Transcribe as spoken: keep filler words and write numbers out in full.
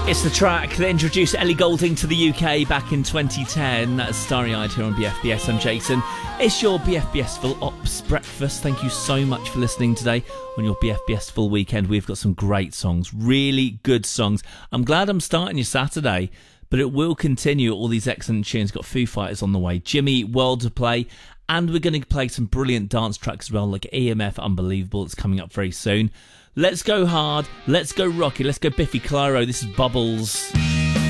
It's the track that introduced Ellie Goulding to the U K back in twenty ten. That's Starry Eyed here on B F B S. I'm Jason. It's your B F B S Full Ops Breakfast. Thank you so much for listening today on your B F B S Full Weekend. We've got some great songs, really good songs. I'm glad I'm starting your Saturday, but it will continue. All these excellent tunes. Got Foo Fighters on the way, Jimmy World to play, and we're going to play some brilliant dance tracks as well, like E M F Unbelievable. It's coming up very soon. Let's go hard, let's go rocky, let's go Biffy Clyro. This is Bubbles.